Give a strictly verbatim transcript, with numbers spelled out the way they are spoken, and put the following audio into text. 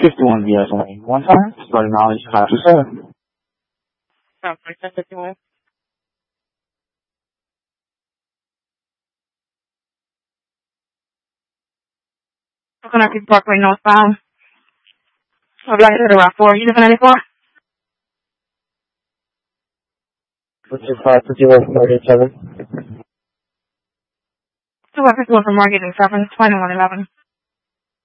fifty-one V S Lane. One time, starting knowledge five two seven. South fifty-one. Connected Parkway northbound. I'd like to Route four. You live in ninety-four? What's your five fifty-one Market seven? two fifty-one from Market and seven, twenty-one eleven.